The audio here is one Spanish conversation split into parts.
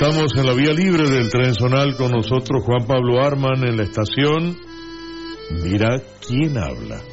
Estamos en la vía libre del tren zonal con nosotros Juan Pablo Arman en la estación. Mira quién habla.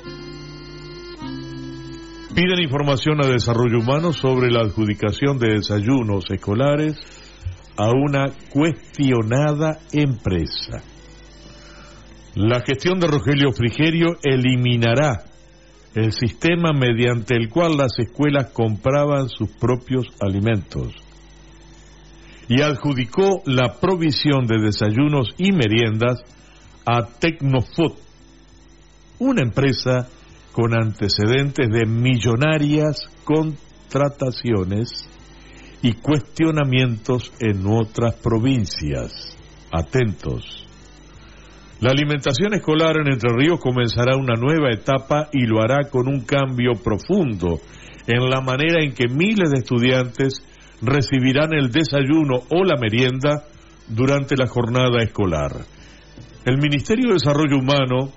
Piden información a Desarrollo Humano sobre la adjudicación de desayunos escolares a una cuestionada empresa. La gestión de Rogelio Frigerio eliminará el sistema mediante el cual las escuelas compraban sus propios alimentos y adjudicó la provisión de desayunos y meriendas a Tecnofood, una empresa con antecedentes de millonarias contrataciones y cuestionamientos en otras provincias. Atentos. La alimentación escolar en Entre Ríos comenzará una nueva etapa y lo hará con un cambio profundo en la manera en que miles de estudiantes recibirán el desayuno o la merienda durante la jornada escolar. El Ministerio de Desarrollo Humano,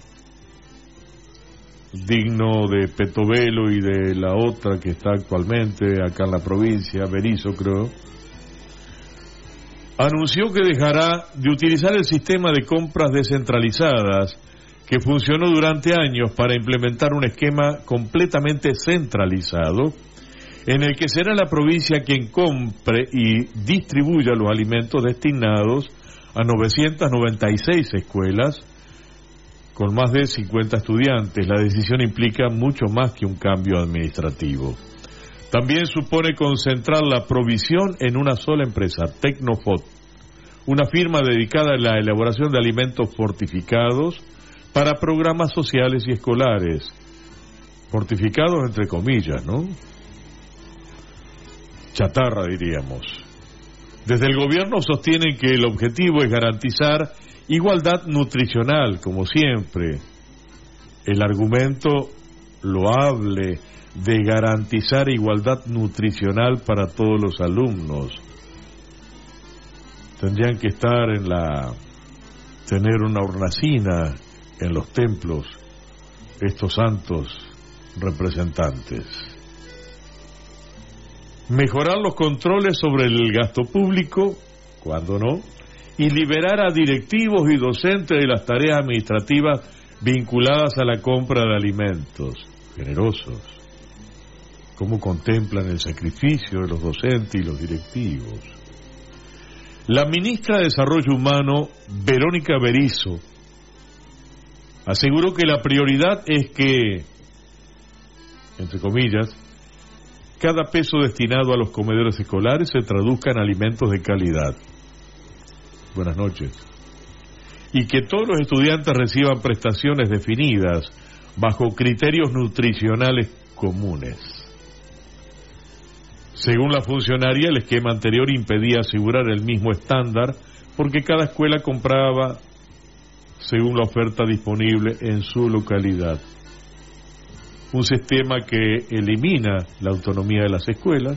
digno de Petovelo y de la otra que está actualmente acá en la provincia, Berizo creo, anunció que dejará de utilizar el sistema de compras descentralizadas que funcionó durante años para implementar un esquema completamente centralizado en el que será la provincia quien compre y distribuya los alimentos destinados a 996 escuelas con más de 50 estudiantes. La decisión implica mucho más que un cambio administrativo. También supone concentrar la provisión en una sola empresa, Tecnofood, una firma dedicada a la elaboración de alimentos fortificados para programas sociales y escolares. Fortificados entre comillas, ¿no? Chatarra, diríamos. Desde el gobierno sostienen que el objetivo es garantizar igualdad nutricional, como siempre. El argumento loable de garantizar igualdad nutricional para todos los alumnos. Tendrían que estar tener una hornacina en los templos estos santos representantes. Mejorar los controles sobre el gasto público, cuando no, y liberar a directivos y docentes de las tareas administrativas vinculadas a la compra de alimentos. Generosos. ¿Cómo contemplan el sacrificio de los docentes y los directivos? La ministra de Desarrollo Humano, Verónica Berizo, aseguró que la prioridad es que, entre comillas, cada peso destinado a los comedores escolares se traduzca en alimentos de calidad. Buenas noches. Y que todos los estudiantes reciban prestaciones definidas bajo criterios nutricionales comunes. Según la funcionaria, el esquema anterior impedía asegurar el mismo estándar porque cada escuela compraba según la oferta disponible en su localidad. Un sistema que elimina la autonomía de las escuelas.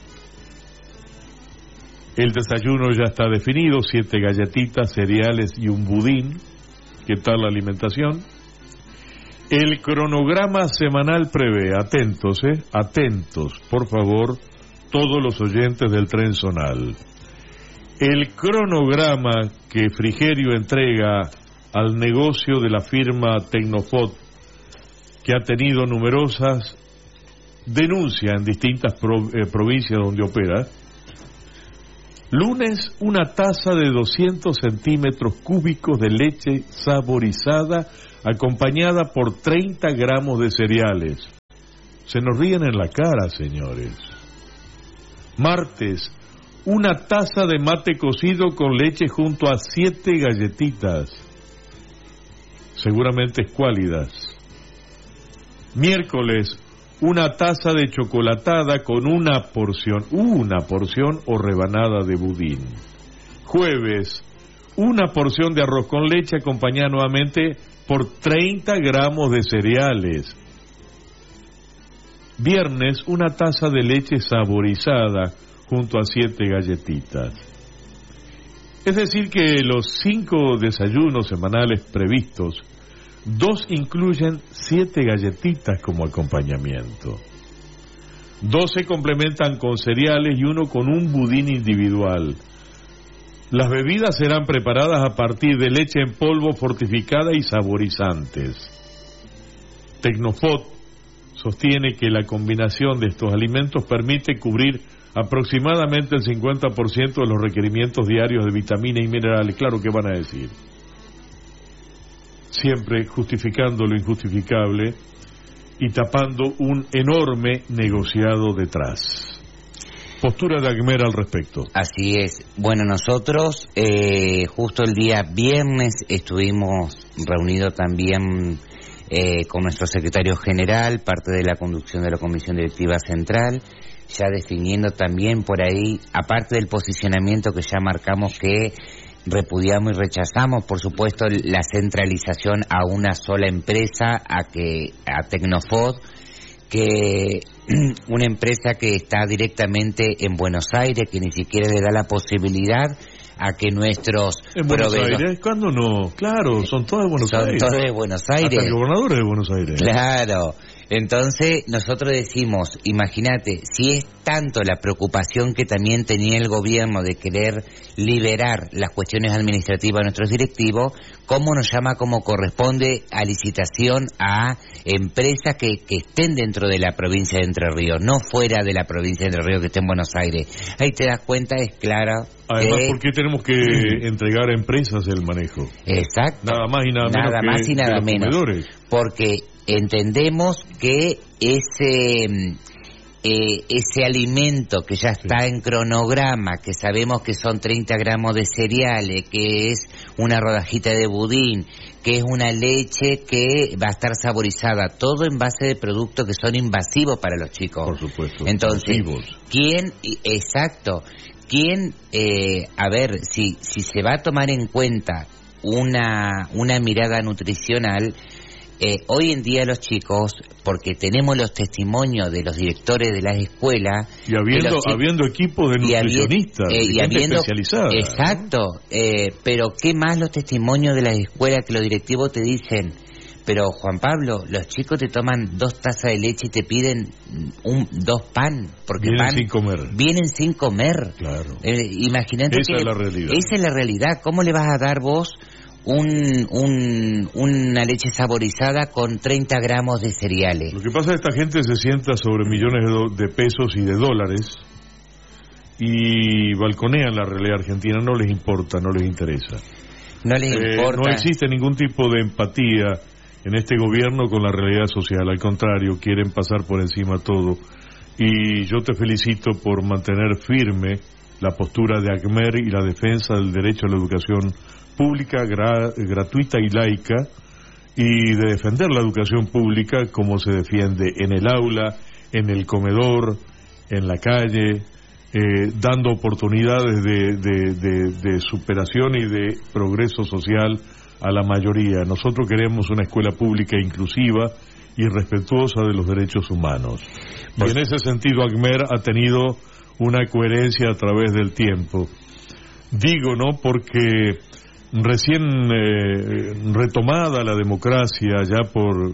El desayuno ya está definido, 7 galletitas, cereales y un budín. ¿Qué tal la alimentación? El cronograma semanal prevé, atentos, atentos, por favor, todos los oyentes del tren zonal. El cronograma que Frigerio entrega al negocio de la firma Tecnofood, que ha tenido numerosas denuncias en distintas provincias donde opera. Lunes, una taza de 200 centímetros cúbicos de leche saborizada acompañada por 30 gramos de cereales. Se nos ríen en la cara, señores. Martes, una taza de mate cocido con leche junto a 7 galletitas, seguramente escuálidas. Miércoles, una taza de chocolatada con una porción o rebanada de budín. Jueves, una porción de arroz con leche acompañada nuevamente por 30 gramos de cereales. Viernes, una taza de leche saborizada junto a 7 galletitas. Es decir que los 5 desayunos semanales previstos, 2 incluyen 7 galletitas como acompañamiento. 2 se complementan con cereales y 1 con un budín individual. Las bebidas serán preparadas a partir de leche en polvo fortificada y saborizantes. Tecnofod sostiene que la combinación de estos alimentos permite cubrir aproximadamente el 50% de los requerimientos diarios de vitaminas y minerales. Claro, ¿qué van a decir? Siempre justificando lo injustificable y tapando un enorme negociado detrás. Postura de ACMER al respecto. Así es. Bueno, nosotros justo el día viernes estuvimos reunidos también con nuestro secretario general, parte de la conducción de la Comisión Directiva Central, ya definiendo también por ahí, aparte del posicionamiento que ya marcamos, que repudiamos y rechazamos, por supuesto, la centralización a una sola empresa, a Tecnofod, que una empresa que está directamente en Buenos Aires, que ni siquiera le da la posibilidad a que nuestros ¿En Buenos Aires? ¿Cuándo no? Claro, son todos de Buenos Aires. Son todos de Buenos Aires. Hasta el gobernador es de Buenos Aires. Claro. Entonces, nosotros decimos, imagínate, si es tanto la preocupación que también tenía el gobierno de querer liberar las cuestiones administrativas a nuestros directivos, ¿cómo nos llama como corresponde a licitación a empresas que estén dentro de la provincia de Entre Ríos, no fuera de la provincia de Entre Ríos, que esté en Buenos Aires? Ahí te das cuenta, es claro. Además, ¿por qué tenemos que entregar a empresas el manejo? Exacto. Nada más y nada menos que nada los menos. comedores. Porque entendemos que ese alimento que ya está en cronograma, que sabemos que son 30 gramos de cereales, que es una rodajita de budín, que es una leche que va a estar saborizada, todo en base de productos que son invasivos para los chicos. Por supuesto. Entonces, invasivos. ¿quién? Exacto. ¿Quién? A ver, si se va a tomar en cuenta una mirada nutricional, hoy en día los chicos, porque tenemos los testimonios de los directores de las escuelas, y habiendo equipos de nutricionistas y gente especializada. Exacto, pero qué más los testimonios de las escuelas, que los directivos te dicen, pero Juan Pablo, los chicos te toman 2 tazas de leche y te piden 2 pan, porque vienen sin comer. Claro. Imagínate esa es la realidad. Esa es la realidad. ¿Cómo le vas a dar vos una leche saborizada con 30 gramos de cereales? Lo que pasa es que esta gente se sienta sobre millones de pesos y de dólares y balconean la realidad argentina. No les importa, no les interesa. No les importa. No existe ningún tipo de empatía en este gobierno con la realidad social. Al contrario, quieren pasar por encima todo. Y yo te felicito por mantener firme la postura de ACMER y la defensa del derecho a la educación pública, gratuita y laica, y de defender la educación pública como se defiende en el aula, en el comedor, en la calle, dando oportunidades de superación y de progreso social a la mayoría. Nosotros queremos una escuela pública inclusiva y respetuosa de los derechos humanos. Y en ese sentido ACMER ha tenido una coherencia a través del tiempo. Digo, ¿no?, porque recién retomada la democracia ya por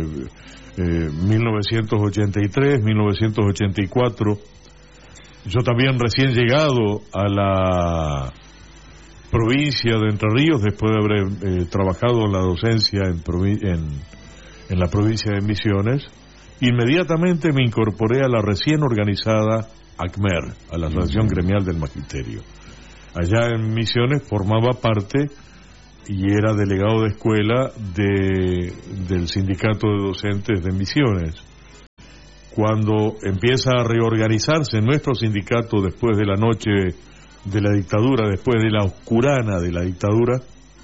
1983, 1984, yo también recién llegado a la provincia de Entre Ríos, después de haber trabajado en la docencia en la provincia de Misiones, inmediatamente me incorporé a la recién organizada ACMER, a la Asociación Gremial del Magisterio. Allá en Misiones formaba parte y era delegado de escuela del sindicato de docentes de Misiones. Cuando empieza a reorganizarse nuestro sindicato después de la noche de la dictadura, después de la oscurana de la dictadura,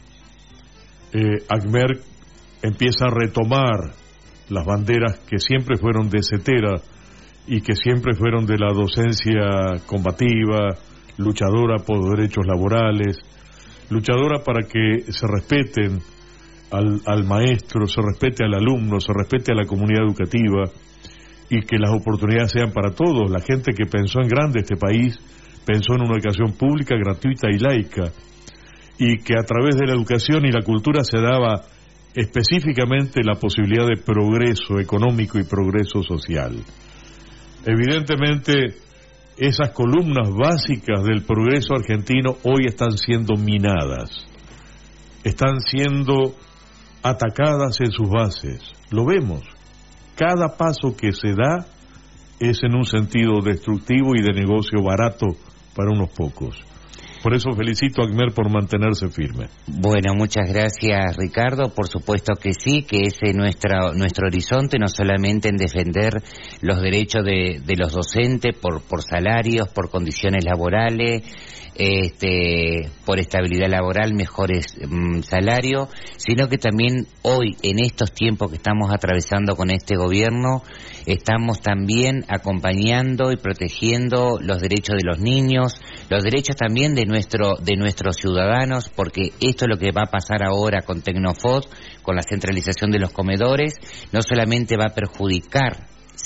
ACMER empieza a retomar las banderas que siempre fueron de CETERA y que siempre fueron de la docencia combativa, luchadora por derechos laborales, luchadora para que se respeten al maestro, se respete al alumno, se respete a la comunidad educativa y que las oportunidades sean para todos. La gente que pensó en grande este país pensó en una educación pública, gratuita y laica, y que a través de la educación y la cultura se daba específicamente la posibilidad de progreso económico y progreso social. Evidentemente, esas columnas básicas del progreso argentino hoy están siendo minadas, están siendo atacadas en sus bases. Lo vemos. Cada paso que se da es en un sentido destructivo y de negocio barato para unos pocos. Por eso felicito a ACMER por mantenerse firme. Bueno, muchas gracias, Ricardo. Por supuesto que sí, que ese es nuestro horizonte, no solamente en defender los derechos de los docentes por salarios, por condiciones laborales, por estabilidad laboral, mejores salarios, sino que también hoy, en estos tiempos que estamos atravesando con este gobierno, estamos también acompañando y protegiendo los derechos de los niños, los derechos también de nuestros ciudadanos, porque esto es lo que va a pasar ahora con Tecnofod, con la centralización de los comedores, no solamente va a perjudicar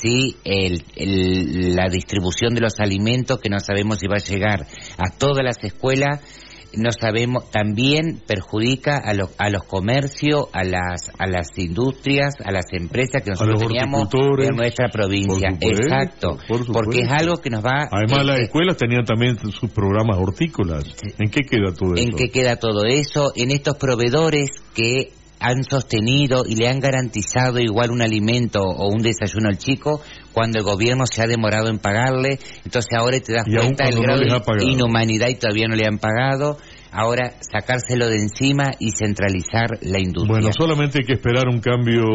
la distribución de los alimentos, que no sabemos si va a llegar a todas las escuelas, no sabemos, también perjudica a los comercios, a las industrias, a las empresas que nosotros teníamos en nuestra provincia. Exacto, porque es algo que nos va... Además las escuelas tenían también sus programas hortícolas. ¿En qué queda todo eso? ¿En qué queda todo eso? En estos proveedores que han sostenido y le han garantizado igual un alimento o un desayuno al chico cuando el gobierno se ha demorado en pagarle. Entonces ahora te das cuenta del grado de inhumanidad y todavía no le han pagado. Ahora sacárselo de encima y centralizar la industria. Bueno, solamente hay que esperar un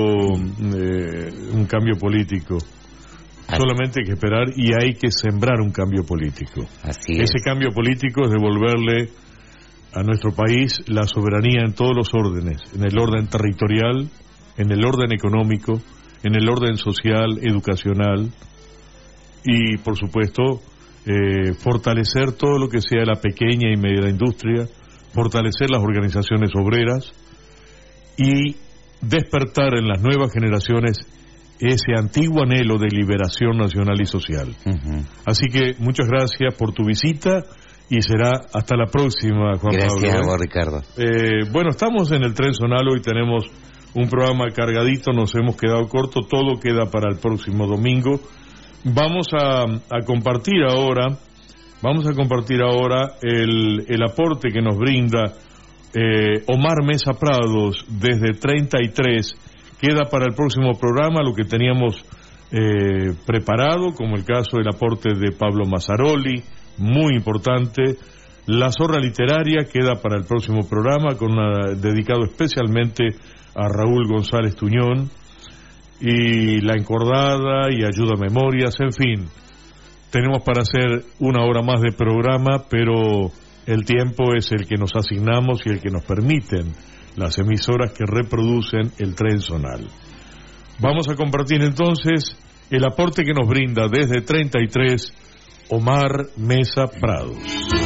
cambio político. Solamente hay que esperar y hay que sembrar un cambio político. Así es. Ese cambio político es devolverle a nuestro país la soberanía en todos los órdenes, en el orden territorial, en el orden económico, en el orden social, educacional y, por supuesto, fortalecer todo lo que sea la pequeña y media industria, fortalecer las organizaciones obreras y despertar en las nuevas generaciones ese antiguo anhelo de liberación nacional y social. Así que muchas gracias por tu visita y será hasta la próxima, Juan Pablo. Gracias a vos, Ricardo. Bueno, estamos en el Tren Zonal, hoy tenemos un programa cargadito, nos hemos quedado corto, todo queda para el próximo domingo. Vamos a compartir ahora el aporte que nos brinda Omar Mesa Prados desde 33. Queda para el próximo programa lo que teníamos preparado, como el caso del aporte de Pablo Mazzaroli, muy importante. La Zorra Literaria queda para el próximo programa, dedicado especialmente a Raúl González Tuñón, y La Encordada y Ayuda a Memorias, en fin. Tenemos para hacer una hora más de programa, pero el tiempo es el que nos asignamos y el que nos permiten las emisoras que reproducen el Tren Zonal. Vamos a compartir entonces el aporte que nos brinda desde 33 Omar Mesa Prados.